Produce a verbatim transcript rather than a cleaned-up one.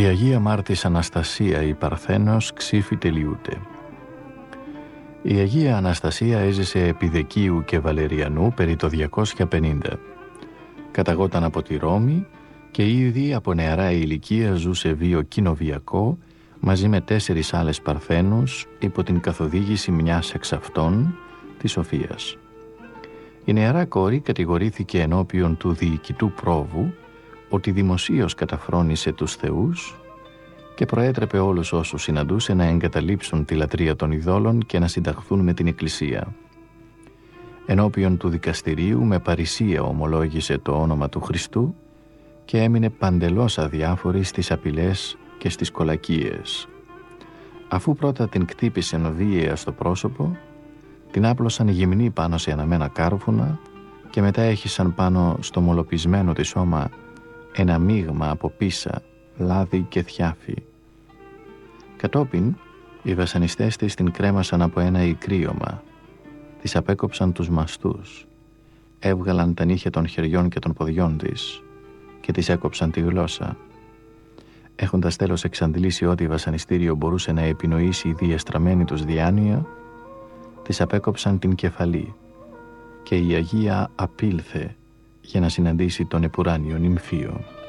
Η Αγία Μάρτης Αναστασία η Παρθένος ξύφη τελειούται. Η Αγία Αναστασία έζησε επί Δεκίου και Βαλεριανού περί το διακόσια πενήντα. Καταγόταν από τη Ρώμη και ήδη από νεαρά ηλικία ζούσε βίο κοινοβιακό μαζί με τέσσερις άλλες Παρθένους υπό την καθοδήγηση μιας εξ αυτών, της Σοφίας. Η νεαρά κόρη κατηγορήθηκε ενώπιον του διοικητού πρόβου ότι δημοσίως καταφρόνησε τους θεούς και προέτρεπε όλους όσους συναντούσε να εγκαταλείψουν τη λατρεία των ειδόλων και να συνταχθούν με την Εκκλησία. Ενώπιον του δικαστηρίου με παρησία ομολόγησε το όνομα του Χριστού και έμεινε παντελώς αδιάφορη στις απειλές και στις κολακίες. Αφού πρώτα την κτύπησαν βίαια στο πρόσωπο, την άπλωσαν γυμνή πάνω σε αναμένα κάρβουνα και μετά έχισαν πάνω στο μολοπισμένο της σώμα ένα μείγμα από πίσα, λάδι και θιάφι. Κατόπιν, οι βασανιστές της την κρέμασαν από ένα ικρίωμα, της απέκοψαν τους μαστούς, έβγαλαν τα νύχια των χεριών και των ποδιών της και της έκοψαν τη γλώσσα. Έχοντας τέλος εξαντλήσει ό,τι βασανιστήριο μπορούσε να επινοήσει η διεστραμμένη τους διάνοια, της απέκοψαν την κεφαλή και η Αγία απήλθε για να συναντήσει τον επουράνιο νυμφίο.